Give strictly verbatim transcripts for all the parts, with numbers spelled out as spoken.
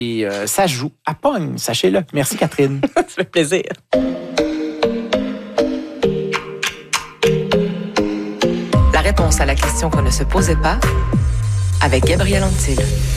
Et euh, ça joue à pogne, sachez-le. Merci Catherine. Ça fait plaisir. La réponse à la question qu'on ne se posait pas avec Gabriel Antil.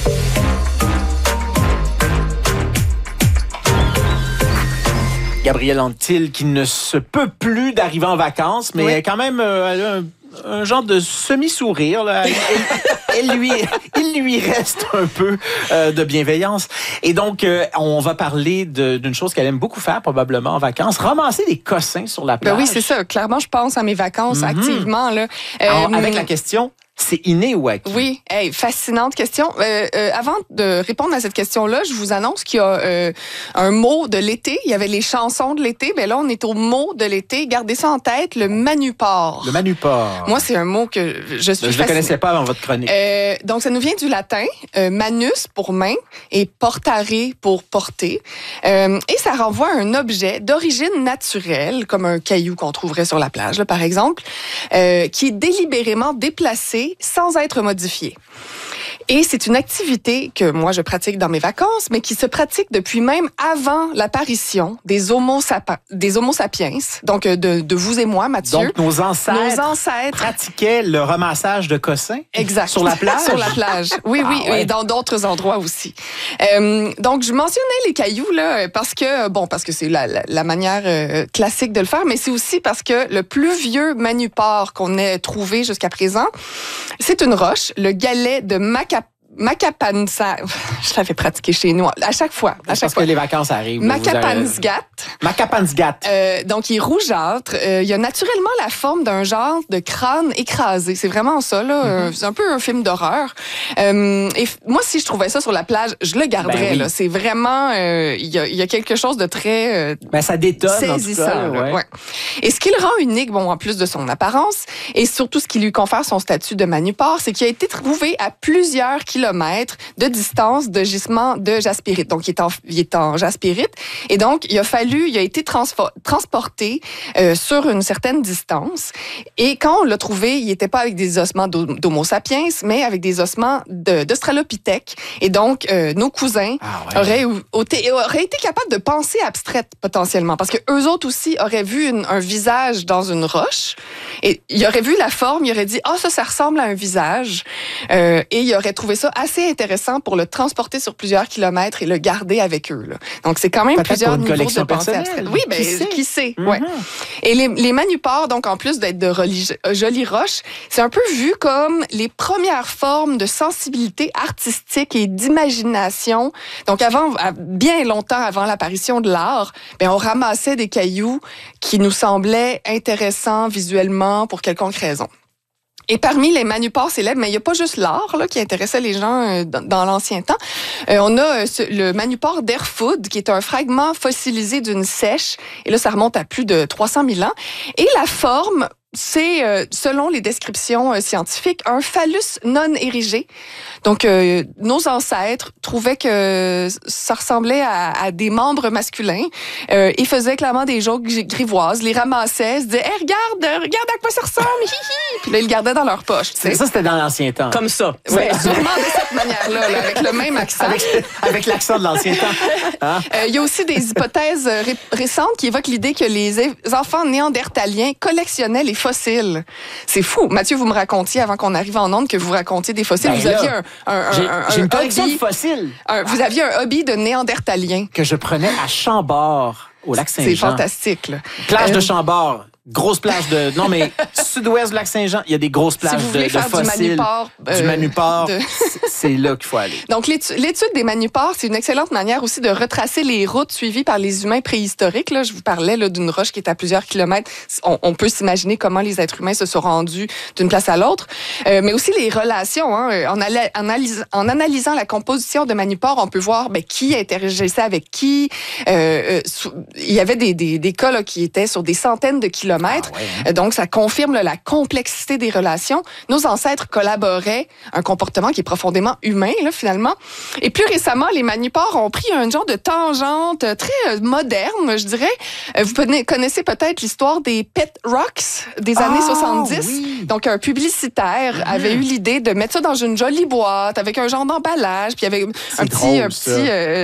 Gabrielle Antil qui ne se peut plus d'arriver en vacances, mais oui. quand même euh, elle a un, un genre de semi-sourire. Là. Elle, elle, elle lui, il lui reste un peu euh, de bienveillance. Et donc, euh, on va parler de, d'une chose qu'elle aime beaucoup faire probablement en vacances, ramasser des cossins sur la plage. Ben oui, c'est ça. Clairement, je pense à mes vacances mm-hmm. activement. Là. Euh, Alors, avec la question... C'est inné ou acquis? Oui, hey, fascinante question. Euh, euh, avant de répondre à cette question-là, je vous annonce qu'il y a euh, un mot de l'été. Il y avait les chansons de l'été. Ben là, on est au mot de l'été. Gardez ça en tête, le manuport. Le manuport. Moi, c'est un mot que je suis Je ne le connaissais pas avant votre chronique. Euh, donc, ça nous vient du latin. Euh, manus pour main et portare pour porter. Euh, et ça renvoie à un objet d'origine naturelle, comme un caillou qu'on trouverait sur la plage, là, par exemple, euh, qui est délibérément déplacé sans être modifié. Et c'est une activité que moi, je pratique dans mes vacances, mais qui se pratique depuis même avant l'apparition des homo, sapa- des homo sapiens, donc de, de vous et moi, Mathieu. Donc, nos ancêtres, nos ancêtres pratiquaient le ramassage de cossins exact. Sur la plage? Sur la plage, oui, oui, ah, ouais. et dans d'autres endroits aussi. Euh, donc, je mentionnais les cailloux, là, parce que, bon, parce que c'est la, la, la manière euh, classique de le faire, mais c'est aussi parce que le plus vieux manuport qu'on ait trouvé jusqu'à présent, c'est une roche, le galet de Macapá. Makapansgat. Je l'avais pratiqué chez nous à chaque fois. À chaque parce fois. que les vacances arrivent. Makapansgat. Makapansgat. Euh, donc, il est rougeâtre. Euh, il a naturellement la forme d'un genre de crâne écrasé. C'est vraiment ça, là. Mm-hmm. C'est un peu un film d'horreur. Euh, et f- moi, si je trouvais ça sur la plage, je le garderais. Ben oui. Là. C'est vraiment... Euh, il y a, il y a quelque chose de très... Euh, ben, ça détonne, saisissant. En tout cas, ouais. Ouais. Et ce qui le rend unique, bon, en plus de son apparence, et surtout ce qui lui confère son statut de manuport, c'est qu'il a été trouvé à plusieurs kilomètres de distance de gisement de jaspérite. Donc, il est en, il est en jaspérite. Et donc, il a fallu, il a été transfo- transporté euh, sur une certaine distance. Et quand on l'a trouvé, il n'était pas avec des ossements d'Homo sapiens, mais avec des ossements de, d'Australopithèque. Et donc, euh, nos cousins ah ouais. auraient, auraient, auraient été capables de penser abstraite potentiellement. Parce que eux autres aussi auraient vu une, un visage dans une roche. Et ils auraient vu la forme, ils auraient dit « Ah, oh, ça, ça ressemble à un visage. Euh, » Et ils auraient trouvé ça assez intéressant pour le transporter sur plusieurs kilomètres et le garder avec eux. Là. Donc, c'est quand même peut-être plusieurs niveaux de pensée abstraite. Oui, ben, qui sait? Qui sait? Mm-hmm. Ouais. Et les, les manuports, donc, en plus d'être de religi- jolies roches, c'est un peu vu comme les premières formes de sensibilité artistique et d'imagination. Donc, avant, bien longtemps avant l'apparition de l'art, ben, on ramassait des cailloux qui nous semblaient intéressants visuellement pour quelconque raison. Et parmi les manuports célèbres, mais il n'y a pas juste l'art là, qui intéressait les gens euh, dans, dans l'ancien temps. Euh, on a euh, ce, le manuport d'Erfoud, qui est un fragment fossilisé d'une seiche. Et là, ça remonte à plus de trois cent mille ans. Et la forme... c'est, euh, selon les descriptions euh, scientifiques, un phallus non érigé. Donc, euh, nos ancêtres trouvaient que ça ressemblait à, à des membres masculins euh, et faisaient clairement des jokes grivoises, les ramassaient, se disaient hey, « regarde, regarde à quoi ça ressemble! » Puis là, ils le gardaient dans leur poche. C'est ça, c'était dans l'ancien temps. Comme ça. Oui, sûrement de cette manière-là, là, avec le même accent. Avec, avec l'accent de l'ancien temps. Hein? Euh, il y a aussi des hypothèses ré- récentes qui évoquent l'idée que les enfants néandertaliens collectionnaient les fossiles. C'est fou. Mathieu, vous me racontiez, avant qu'on arrive en onde, que vous racontiez des fossiles. Ben vous là, aviez un, un, un, j'ai, un, j'ai une un collection hobby, de fossiles. Un, vous aviez un hobby de néandertalien. Que je prenais à Chambord, au lac Saint-Jean. C'est fantastique, là. Plage euh, de Chambord. Grosse plage de... Non, mais sud-ouest du lac Saint-Jean, il y a des grosses plages si vous de, voulez de faire fossiles. Du manuport. Euh, du manuport, de... c'est là qu'il faut aller. Donc, l'étude, l'étude des manuports, c'est une excellente manière aussi de retracer les routes suivies par les humains préhistoriques. Là, je vous parlais là, d'une roche qui est à plusieurs kilomètres. On, on peut s'imaginer comment les êtres humains se sont rendus d'une place à l'autre. Euh, mais aussi les relations. Hein. En, ala- analyse, en analysant la composition de manuports, on peut voir ben, qui interagissait avec qui. Euh, euh, sou- il y avait des, des, des cas là, qui étaient sur des centaines de kilomètres. kilomètres. Ah ouais, hein? Donc, ça confirme là, la complexité des relations. Nos ancêtres collaboraient, un comportement qui est profondément humain, là, finalement. Et plus récemment, les manupores ont pris un genre de tangente très moderne, je dirais. Vous connaissez peut-être l'histoire des pet rocks des années Ah, soixante-dix. oui. Donc, un publicitaire Mmh. avait eu l'idée de mettre ça dans une jolie boîte avec un genre d'emballage, puis il y avait un C'est petit, drôle, un ça. petit euh,